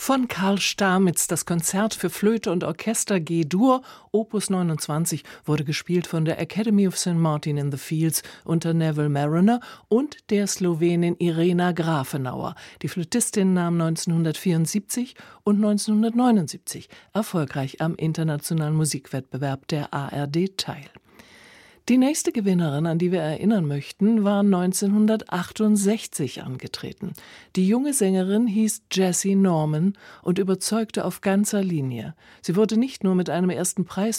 Von Karl Stamitz, das Konzert für Flöte und Orchester G-Dur, Opus 29, wurde gespielt von der Academy of St. Martin in the Fields unter Neville Marriner und der Slowenin Irena Grafenauer. Die Flötistin nahm 1974 und 1979 erfolgreich am internationalen Musikwettbewerb der ARD teil. Die nächste Gewinnerin, an die wir erinnern möchten, war 1968 angetreten. Die junge Sängerin hieß Jessie Norman und überzeugte auf ganzer Linie. Sie wurde nicht nur mit einem ersten Preis